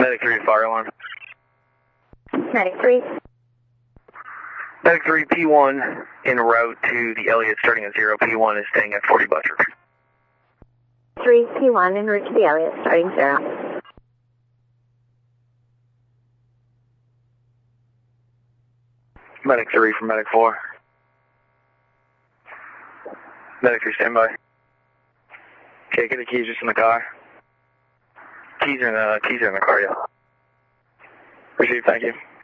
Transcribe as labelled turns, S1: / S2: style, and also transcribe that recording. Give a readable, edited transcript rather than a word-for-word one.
S1: Medic 3 to fire alarm.
S2: Medic 3.
S1: Medic 3, P1 en route to the Elliott starting at 0. P1 is staying at 40 Butcher.
S2: 3, P1 en route to the Elliott starting 0.
S1: Medic 3 from Medic 4. Medic 3, standby. Okay, get the keys just in the car. Keys are in the car, yeah. Received, thank you.